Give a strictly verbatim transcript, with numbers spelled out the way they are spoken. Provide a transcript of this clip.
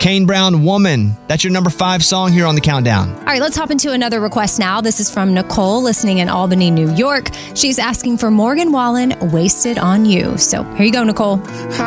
Kane Brown, Woman. That's your number five song here on the countdown. All right, let's hop into another request now. This is from Nicole, listening in Albany, New York. She's asking for Morgan Wallen, Wasted on You. So here you go, Nicole.